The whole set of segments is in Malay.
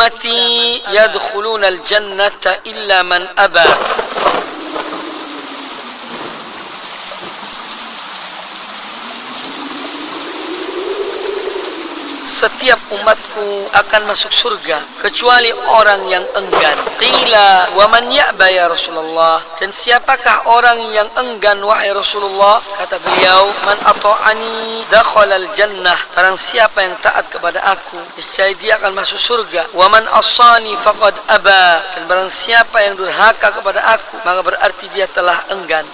ummati yadkhuluna al-jannata illa man aba. Setiap umatku akan masuk surga kecuali orang yang enggan. Qila wa man ya'ba ya Rasulullah, dan siapakah orang yang enggan wahai Rasulullah? Kata beliau, man ata'ani dakhala al-jannah, barang siapa yang taat kepada aku niscaya dia akan masuk surga. Wa man asani faqad aba, dan barang siapa yang durhaka kepada aku maka berarti dia telah enggan.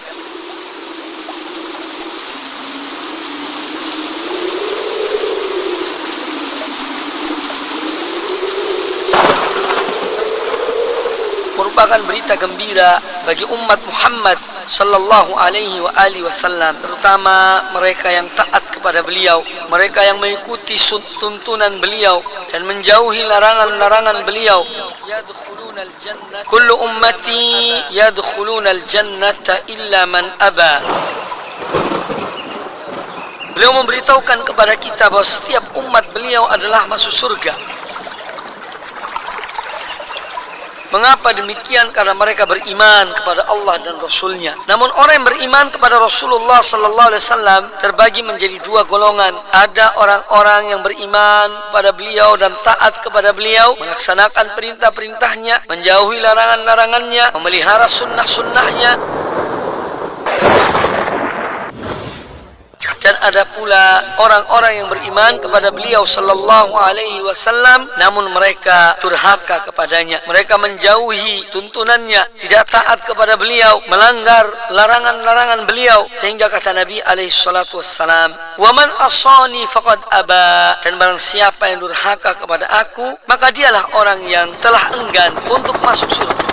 Merupakan berita gembira bagi umat Muhammad sallallahu alaihi wa alihi wasallam, terutama mereka yang taat kepada beliau, mereka yang mengikuti tuntunan beliau dan menjauhi larangan-larangan beliau. Kullu ummati yadkhuluna al-jannata illa man aba. Beliau memberitahukan kepada kita bahwa setiap umat beliau adalah masuk surga. Mengapa demikian? Karena mereka beriman kepada Allah dan Rasul-Nya. Namun orang yang beriman kepada Rasulullah sallallahu alaihi wasallam terbagi menjadi dua golongan. Ada orang-orang yang beriman kepada beliau dan taat kepada beliau, melaksanakan perintah-perintahnya, menjauhi larangan-larangannya, memelihara sunnah-sunnahnya. Dan ada pula orang-orang yang beriman kepada beliau sallallahu alaihi wasallam namun mereka durhaka kepadanya. Mereka menjauhi tuntunannya, tidak taat kepada beliau, melanggar larangan-larangan beliau. Sehingga kata Nabi alaihi salatu wassalam, "Wa man asani faqad aba." Dan barang siapa yang durhaka kepada aku, maka dialah orang yang telah enggan untuk masuk surga.